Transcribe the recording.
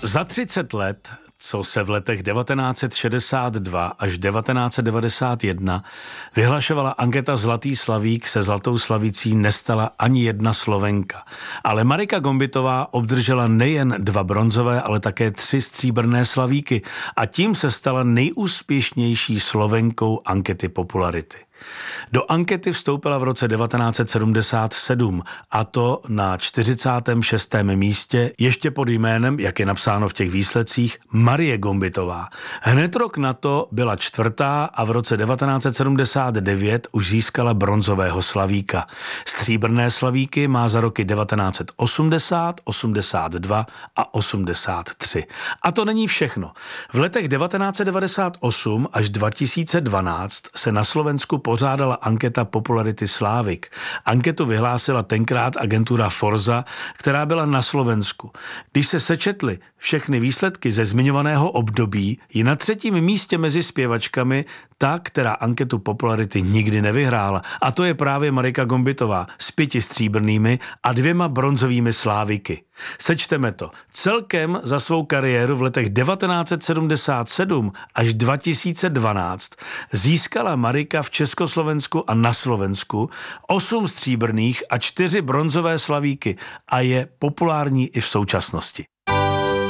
Za 30 let, co se v letech 1962 až 1991 vyhlašovala anketa Zlatý slavík, se Zlatou slavicí nestala ani jedna Slovenka. Ale Marika Gombitová obdržela nejen 2 bronzové, ale také 3 stříbrné slavíky a tím se stala nejúspěšnější Slovenkou ankety popularity. Do ankety vstoupila v roce 1977 a to na 46. místě ještě pod jménem, jak je napsáno v těch výsledcích, Marie Gombitová. Hned rok na to byla 4. a v roce 1979 už získala bronzového slavíka. Stříbrné slavíky má za roky 1980, 82 a 83. A to není všechno. V letech 1998 až 2012 se na Slovensku pořádala anketa popularity Slávik. Anketu vyhlásila tenkrát agentura Forza, která byla na Slovensku. Když se sečetly všechny výsledky ze zmiňovaného období, je na 3. místě mezi zpěvačkami ta, která anketu popularity nikdy nevyhrála. A to je právě Marika Gombitová s 5 stříbrnými a 2 bronzovými sláviky. Sečteme to. Celkem za svou kariéru v letech 1977 až 2012 získala Marika v Československu a na Slovensku 8 stříbrných a 4 bronzové slavíky a je populární i v současnosti.